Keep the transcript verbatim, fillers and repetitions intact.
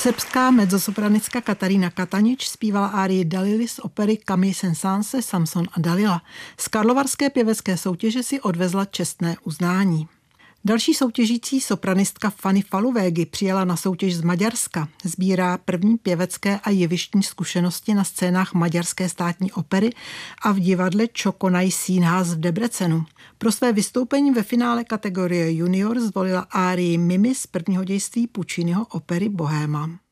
Srbská mezzosopranistka Katarína Katanič zpívala árii Dalily z opery Camille Saint-Saëns Samson a Dalila. Z karlovarské pěvecké soutěže si odvezla čestné uznání. Další soutěžící sopranistka Fanny Faluvégy přijela na soutěž z Maďarska. Sbírá první pěvecké a jevištní zkušenosti na scénách Maďarské státní opery a v divadle Csokonai Színház v Debrecenu. Pro své vystoupení ve finále kategorie junior zvolila árii Mimi z prvního dějství Pucciniho opery Bohéma.